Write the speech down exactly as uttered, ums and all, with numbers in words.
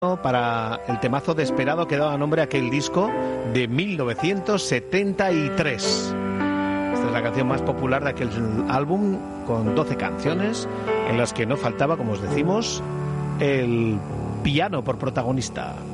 para el temazo Desperado que daba nombre a aquel disco de mil novecientos setenta y tres. Esta es la canción más popular de aquel álbum, con doce canciones en las que no faltaba, como os decimos, el piano por protagonista.